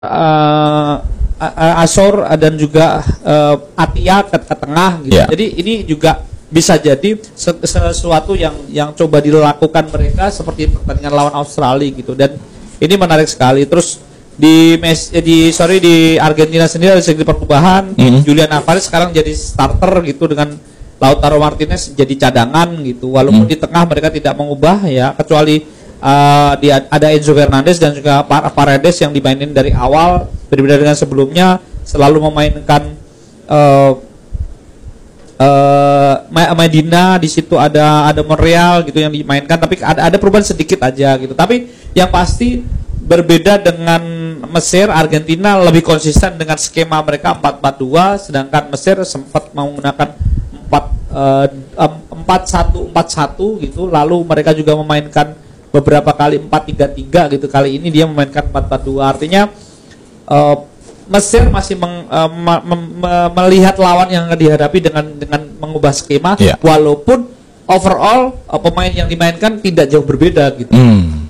Asor dan juga Atia ke tengah gitu. Yeah. Jadi ini juga bisa jadi sesuatu yang coba dilakukan mereka seperti pertandingan lawan Australia gitu, dan ini menarik sekali. Terus di Argentina sendiri ada sedikit perubahan. Julian Alvarez sekarang jadi starter gitu dengan Lautaro Martinez jadi cadangan gitu. Walaupun di tengah mereka tidak mengubah ya, kecuali ada Enzo Fernandez dan juga Paredes yang dimainin dari awal, berbeda dengan sebelumnya selalu memainkan Medina, di situ ada Monreal gitu yang dimainkan, tapi ada perubahan sedikit aja gitu. Tapi yang pasti berbeda dengan Mesir, Argentina lebih konsisten dengan skema mereka 4-4-2, sedangkan Mesir sempat menggunakan 4-1-4-1 gitu. Lalu mereka juga memainkan beberapa kali 4-3-3 gitu. Kali ini dia memainkan 4-4-2. Artinya Mesir masih melihat lawan yang dihadapi dengan mengubah skema, walaupun overall pemain yang dimainkan tidak jauh berbeda gitu.